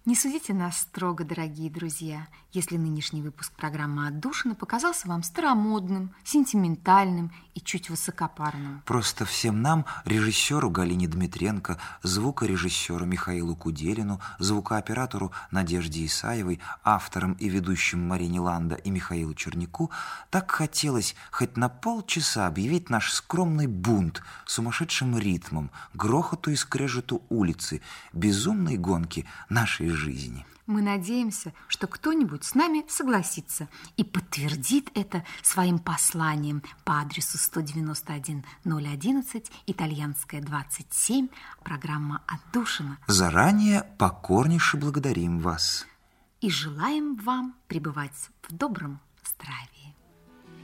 Не судите нас строго, дорогие друзья, если нынешний выпуск программы «Отдушина» показался вам старомодным, сентиментальным и чуть высокопарным. Просто всем нам, режиссеру Галине Дмитренко, звукорежиссеру Михаилу Куделину, звукооператору Надежде Исаевой, авторам и ведущим Марине Ланда и Михаилу Черняку, так хотелось хоть на полчаса объявить наш скромный бунт сумасшедшим ритмом, грохоту и скрежету улицы, безумной гонки нашей жизни. Мы надеемся, что кто-нибудь с нами согласится и подтвердит это своим посланием по адресу 191-011, Итальянская, 27, программа «Отдушина». Заранее покорнейше благодарим вас. И желаем вам пребывать в добром здравии.